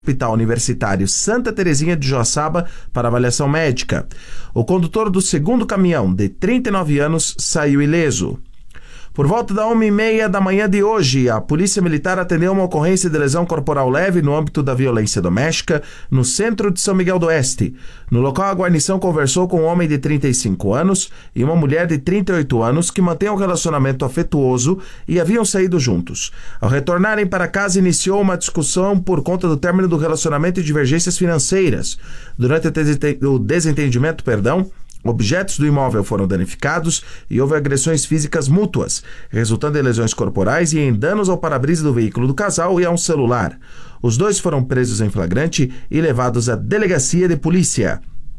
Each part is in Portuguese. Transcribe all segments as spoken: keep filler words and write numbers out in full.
Hospital Universitário Santa Terezinha de Joaçaba para avaliação médica. O condutor do segundo caminhão, de trinta e nove anos, saiu ileso. Por volta da uma e meia da manhã de hoje, a Polícia Militar atendeu uma ocorrência de lesão corporal leve no âmbito da violência doméstica no centro de São Miguel do Oeste. No local, a guarnição conversou com um homem de trinta e cinco anos e uma mulher de trinta e oito anos que mantêm um relacionamento afetuoso e haviam saído juntos. Ao retornarem para casa, iniciou uma discussão por conta do término do relacionamento e divergências financeiras. Durante o desentendimento, perdão, objetos do imóvel foram danificados e houve agressões físicas mútuas, resultando em lesões corporais e em danos ao para-brisa do veículo do casal e a um celular. Os dois foram presos em flagrante e levados à delegacia de polícia.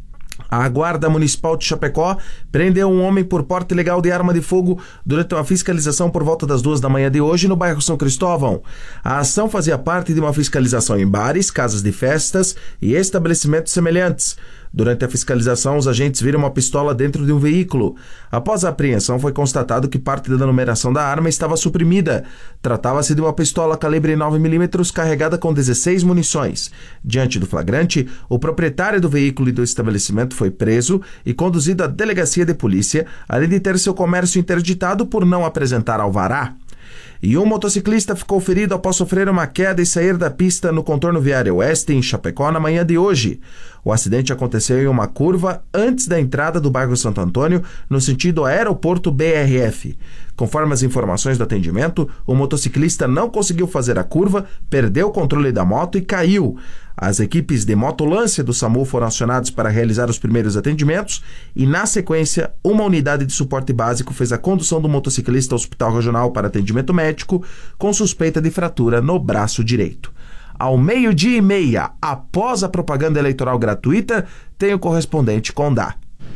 A Guarda Municipal de Chapecó prendeu um homem por porte ilegal de arma de fogo durante uma fiscalização por volta das duas da manhã de hoje no bairro São Cristóvão. A ação fazia parte de uma fiscalização em bares, casas de festas e estabelecimentos semelhantes. Durante a fiscalização, os agentes viram uma pistola dentro de um veículo. Após a apreensão, foi constatado que parte da numeração da arma estava suprimida. Tratava-se de uma pistola calibre nove milímetros carregada com dezesseis munições. Diante do flagrante, o proprietário do veículo e do estabelecimento foi preso e conduzido à delegacia de polícia, além de ter seu comércio interditado por não apresentar alvará. E um motociclista ficou ferido após sofrer uma queda e sair da pista no contorno viário oeste em Chapecó na manhã de hoje. O acidente aconteceu em uma curva antes da entrada do bairro Santo Antônio, no sentido aeroporto B R F. Conforme as informações do atendimento, o motociclista não conseguiu fazer a curva, perdeu o controle da moto e caiu. As equipes de motolância do SAMU foram acionadas para realizar os primeiros atendimentos e, na sequência, uma unidade de suporte básico fez a condução do motociclista ao Hospital Regional para atendimento médico com suspeita de fratura no braço direito. Ao meio-dia e meia, após a propaganda eleitoral gratuita, tem o correspondente Condá.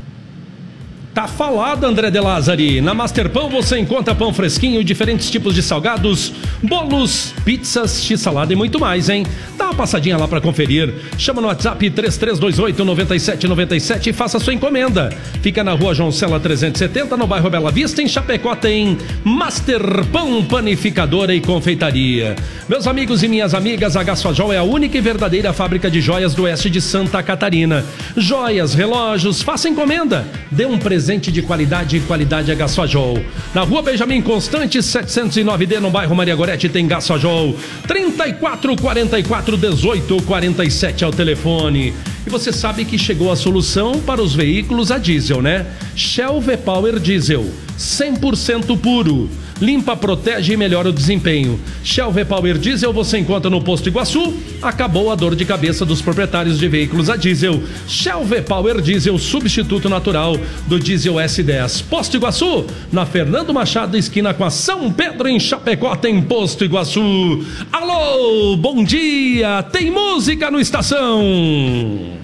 Tá falado, André de Lázari. Na Masterpão você encontra pão fresquinho, diferentes tipos de salgados, bolos, pizzas, x-salada e muito mais, hein? Dá uma passadinha lá pra conferir. Chama no WhatsApp três três dois oito, nove sete nove sete e faça sua encomenda. Fica na rua João Cela trezentos e setenta, no bairro Bela Vista, em Chapecó. Tem Masterpão Panificadora e Confeitaria. Meus amigos e minhas amigas, a Gasfajol é a única e verdadeira fábrica de joias do oeste de Santa Catarina. Joias, relógios, faça encomenda. Dê um presente de qualidade e qualidade é Gasfajol. Na rua Benjamin Constante, setecentos e nove D, no bairro Maria Gorete, tem Gasfajol. trinta e quatro, quarenta e quatro, dezoito, quarenta e sete é o telefone. E você sabe que chegou a solução para os veículos a diesel, né? Shell V-Power Diesel, cem por cento puro. Limpa, protege e melhora o desempenho. Shell V-Power Diesel você encontra no Posto Iguaçu. Acabou a dor de cabeça dos proprietários de veículos a diesel. Shell V-Power Diesel, substituto natural do diesel S dez. Posto Iguaçu, na Fernando Machado, esquina com a São Pedro, em Chapecó, tem Posto Iguaçu. Alô, bom dia, tem música no Estação.